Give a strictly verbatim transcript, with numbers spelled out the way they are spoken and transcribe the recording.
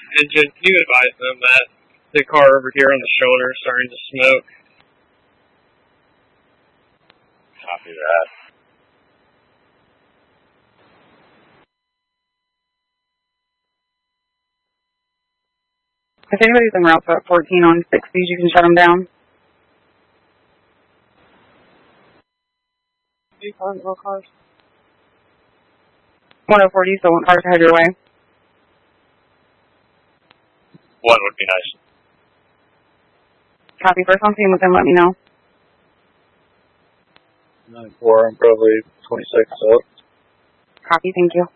engine, can you advise them that the car over here on the shoulder is starting to smoke? Copy that. If anybody's en route to fourteen on sixties, you can shut them down. cars? one oh four, do you still want cars to head your way? One would be nice. Copy. First on scene with them, let me know. nine four, I'm probably twenty-six up. Copy, thank you.